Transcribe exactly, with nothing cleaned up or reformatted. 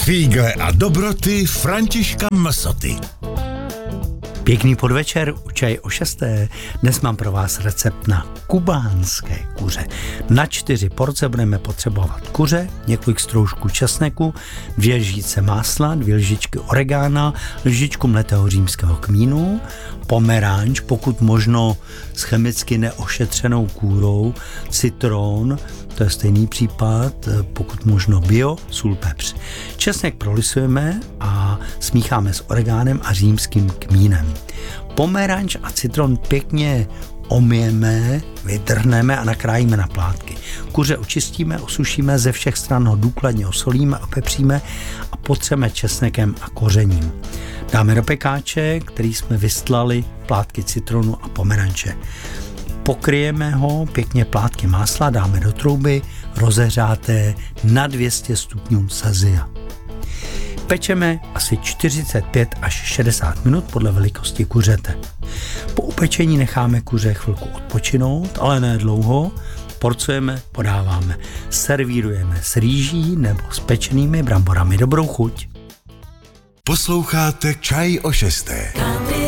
Fígle a dobroty Františka Msoty. Pěkný podvečer, u Čaj o šesté. Dnes mám pro vás recept na kubánské kuře. Na čtyři porce budeme potřebovat kuře, několik stroužků česneku, dvě lžíce másla, dvě lžičky oregána, lžičku mletého římského kmínu, pomeranč, pokud možno s chemicky neošetřenou kůrou, citron, to je stejný případ, pokud možno bio, sůl, pepř. Česnek prolisujeme a smícháme s oregánem a římským kmínem. Pomeranč a citron pěkně omijeme, vydrhneme a nakrájíme na plátky. Kuře očistíme, osušíme, ze všech stran ho důkladně osolíme, opepříme a potřeme česnekem a kořením. Dáme do pekáče, který jsme vystlali, plátky citronu a pomeranče. Pokryjeme ho pěkně plátky másla, dáme do trouby rozehřáté na dvě stě stupňů Celsia. Pečeme asi čtyřicet pět až šedesát minut podle velikosti kuřete. Po upečení necháme kuře chvilku odpočinout, ale ne dlouho. Porcujeme, podáváme. Servírujeme s rýží nebo s pečenými bramborami. Dobrou chuť. Posloucháte Čaj o šesté.